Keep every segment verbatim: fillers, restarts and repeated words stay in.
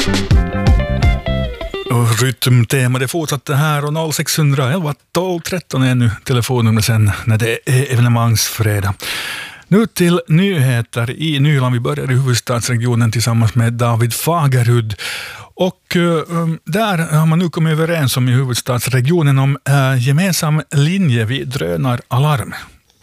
Och rytmtema, det fortsatte här och noll sex ett ett ett tolv tretton är nu telefonnummer sen när det är evenemangsfredag. Nu till nyheter i Nyland. Vi börjar i huvudstadsregionen tillsammans med David Fagerhud. Och um, där har man nu kommit överens om i huvudstadsregionen om uh, gemensam linje vid drönaralarm.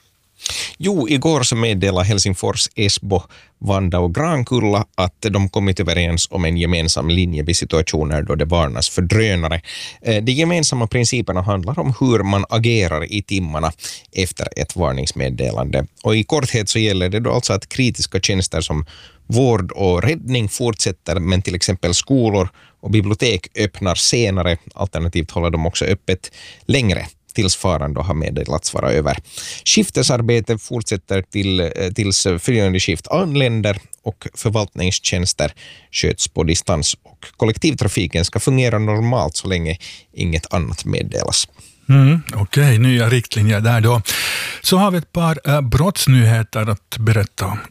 Jo, igår så meddelade Helsingfors, Esbo, Vanda och Grankulla att de kommit överens om en gemensam linje vid situationer då det varnas för drönare. De gemensamma principerna handlar om hur man agerar i timmarna efter ett varningsmeddelande. Och i korthet så gäller det då alltså att kritiska tjänster som vård och räddning fortsätter, men till exempel skolor och bibliotek öppnar senare, alternativt håller de också öppet längre tills faran då har meddelats vara över. Skiftesarbete fortsätter till, tills följande skift anländer och förvaltningstjänster sköts på distans och kollektivtrafiken ska fungera normalt så länge inget annat meddelas. Mm, Okej, okay, nya riktlinjer där då. Så har vi ett par äh, brottsnyheter att berätta om.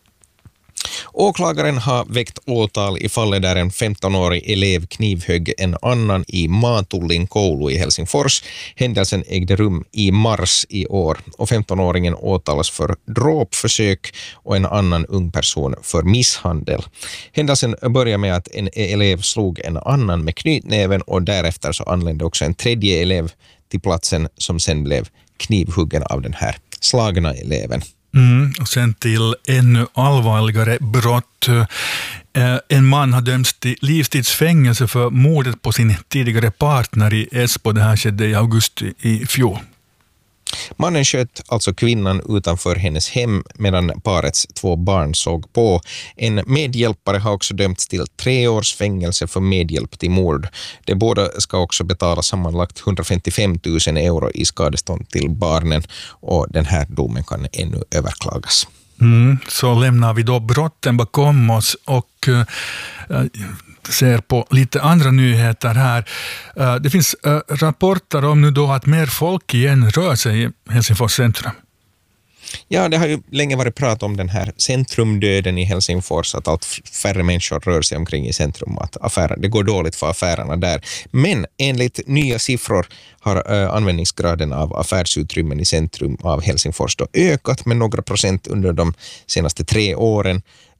Åklagaren har väckt åtal i fallet där en femtonårig elev knivhögg en annan i Maatullin koulu i Helsingfors. Händelsen ägde rum i mars i år och femtonåringen åtalas för dråpförsök och en annan ung person för misshandel. Händelsen börjar med att en elev slog en annan med knytnäven och därefter så anlände också en tredje elev till platsen som sen blev knivhuggen av den här slagna eleven. Mm, och sen till ännu allvarligare brott. Eh, en man har dömts till livstidsfängelse för mordet på sin tidigare partner i Esbo. Det här skedde i augusti i fjol. Mannen sköt alltså kvinnan utanför hennes hem medan parets två barn såg på. En medhjälpare har också dömts till tre års fängelse för medhjälp till mord. De båda ska också betala sammanlagt hundrafemtiofem tusen euro i skadestånd till barnen och den här domen kan ännu överklagas. Mm, så lämnar vi då brotten bakom oss och uh, ser på lite andra nyheter här. Uh, det finns uh, rapporter om nu då att mer folk igen rör sig i Helsingfors centrum. Ja, det har ju länge varit prat om den här centrumdöden i Helsingfors, att allt färre människor rör sig omkring i centrum och att affärer, det går dåligt för affärerna där. Men enligt nya siffror har äh, användningsgraden av affärsutrymmen i centrum av Helsingfors då ökat med några procent under de senaste tre åren.